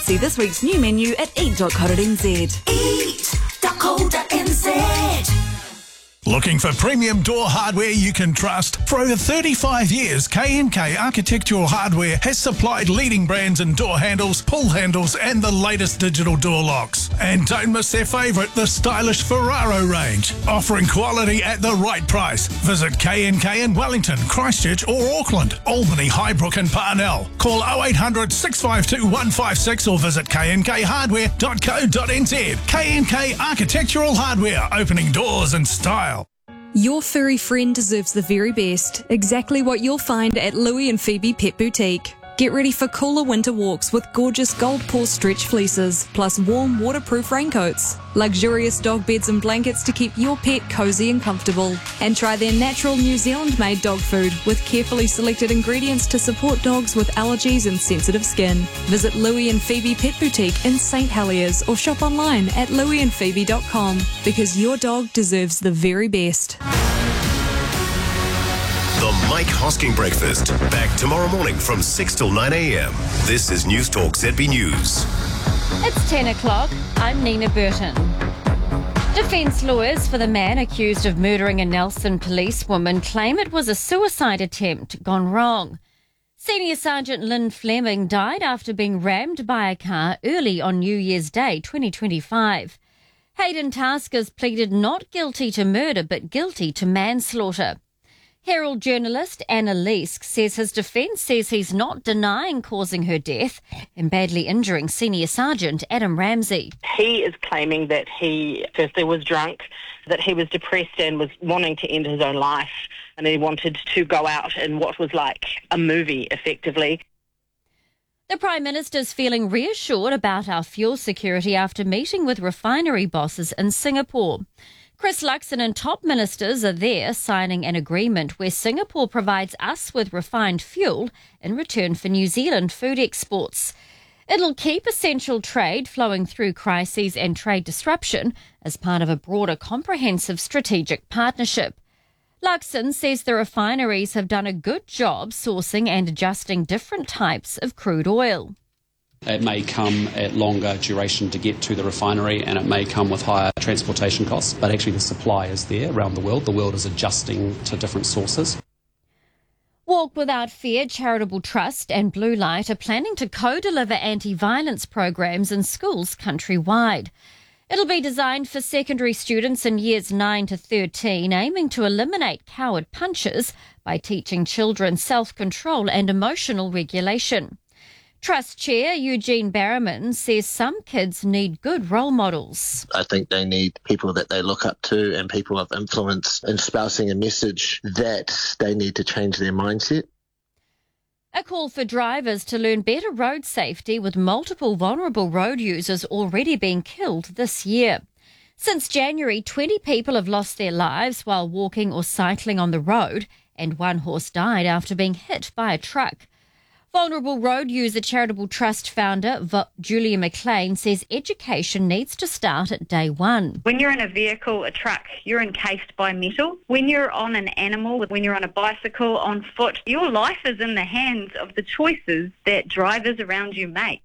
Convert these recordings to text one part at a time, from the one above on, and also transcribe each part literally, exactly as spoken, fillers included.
See this week's new menu at eat dot co dot n z. eat dot co dot n z. Looking for premium door hardware you can trust? For over thirty-five years, K and K Architectural Hardware has supplied leading brands in door handles, pull handles and the latest digital door locks. And don't miss their favourite, the stylish Ferraro range. Offering quality at the right price. Visit K and K in Wellington, Christchurch or Auckland, Albany, Highbrook and Parnell. Call oh eight hundred, six five two, one five six or visit k n k hardware dot co dot n z. K and K Architectural Hardware, opening doors in style. Your furry friend deserves the very best. Exactly what you'll find at Louie and Phoebe Pet Boutique. Get ready for cooler winter walks with gorgeous gold paw stretch fleeces, plus warm waterproof raincoats. Luxurious dog beds and blankets to keep your pet cozy and comfortable. And try their natural New Zealand-made dog food with carefully selected ingredients to support dogs with allergies and sensitive skin. Visit Louie and Phoebe Pet Boutique in Saint Heliers or shop online at louie and phoebe dot com because your dog deserves the very best. The Mike Hosking Breakfast. Back tomorrow morning from six till nine a m. This is News Talk Z B News. It's ten o'clock. I'm Nina Burton. Defence lawyers for the man accused of murdering a Nelson policewoman claim it was a suicide attempt gone wrong. Senior Sergeant Lynn Fleming died after being rammed by a car early on New Year's Day twenty twenty-five. Hayden Taskers pleaded not guilty to murder but guilty to manslaughter. Herald journalist Anna Leask says his defence says he's not denying causing her death and badly injuring Senior Sergeant Adam Ramsey. He is claiming that he firstly was drunk, that he was depressed and was wanting to end his own life, and he wanted to go out in what was like a movie, effectively. The Prime Minister's feeling reassured about our fuel security after meeting with refinery bosses in Singapore. Chris Luxon and top ministers are there signing an agreement where Singapore provides us with refined fuel in return for New Zealand food exports. It'll keep essential trade flowing through crises and trade disruption as part of a broader comprehensive strategic partnership. Luxon says the refineries have done a good job sourcing and adjusting different types of crude oil. It may come at longer duration to get to the refinery and it may come with higher transportation costs, but actually the supply is there around the world. The world is adjusting to different sources. Walk Without Fear Charitable Trust and Blue Light are planning to co-deliver anti-violence programs in schools countrywide. It'll be designed for secondary students in years nine to thirteen, aiming to eliminate coward punches by teaching children self-control and emotional regulation. Trust Chair Eugene Barrowman says some kids need good role models. I think they need people that they look up to and people of influence espousing a message that they need to change their mindset. A call for drivers to learn better road safety with multiple vulnerable road users already being killed this year. Since January, twenty people have lost their lives while walking or cycling on the road, and one horse died after being hit by a truck. Vulnerable Road User Charitable Trust founder v- Julia McLean says education needs to start at day one. When you're in a vehicle, a truck, you're encased by metal. When you're on an animal, when you're on a bicycle, on foot, your life is in the hands of the choices that drivers around you make.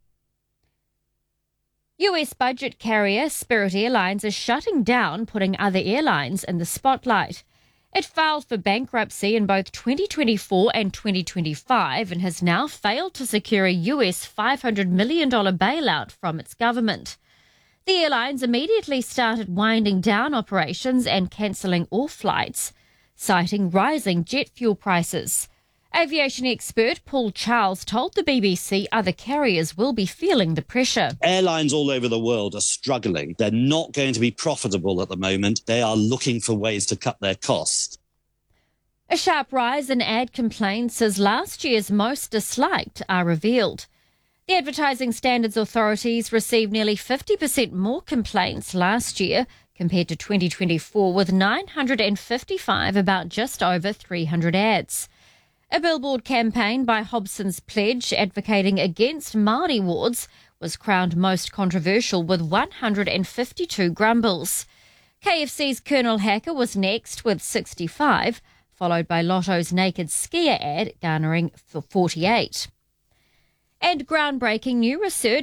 U S budget carrier Spirit Airlines is shutting down, putting other airlines in the spotlight. It filed for bankruptcy in both twenty twenty-four and twenty twenty-five and has now failed to secure a U S five hundred million dollars bailout from its government. The airlines immediately started winding down operations and cancelling all flights, citing rising jet fuel prices. Aviation expert Paul Charles told the B B C other carriers will be feeling the pressure. Airlines all over the world are struggling. They're not going to be profitable at the moment. They are looking for ways to cut their costs. A sharp rise in ad complaints as last year's most disliked are revealed. The Advertising Standards Authorities received nearly fifty percent more complaints last year compared to twenty twenty-four, with nine hundred fifty-five about just over three hundred ads. A billboard campaign by Hobson's Pledge advocating against Māori wards was crowned most controversial with one hundred fifty-two grumbles. K F C's Colonel Hacker was next with sixty-five, followed by Lotto's Naked Skier ad garnering forty-eight. And groundbreaking new research